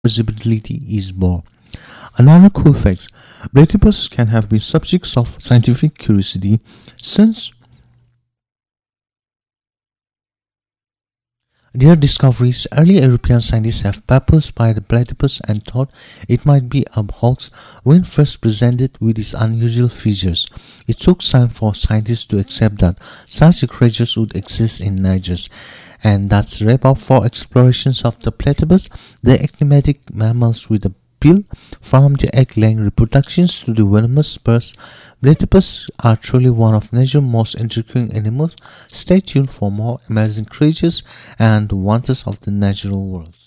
visibility is born. Another cool fact, platypus can have been subjects of scientific curiosity since their discoveries. Early European scientists have baffled by the platypus and thought it might be a hoax when first presented with its unusual features. It took time for scientists to accept that such creatures would exist in nature. And that's wrap up for explorations of the platypus, the enigmatic mammals with a bill. From the egg-laying reproductions to the venomous spurs, platypus are truly one of nature's most intriguing animals. Stay tuned for more amazing creatures and wonders of the natural world.